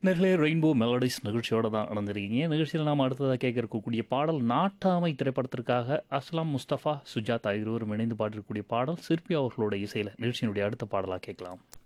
நேர்களே rainbow melodies நிகழ்ச்சியோட தான் நடந்திருக்கீங்க. நிகழ்ச்சியில் நாம் அடுத்ததாக கேட்க இருக்கக்கூடிய பாடல் நாட்டாமை திரைப்படத்திற்காக அஸ்லாம் முஸ்தபா சுஜாதா இருவரும் இணைந்து பாடிருக்கக்கூடிய பாடல் சிற்பி அவர்களோட இசையில் நிகழ்ச்சியினுடைய அடுத்த பாடலாக கேட்கலாம்.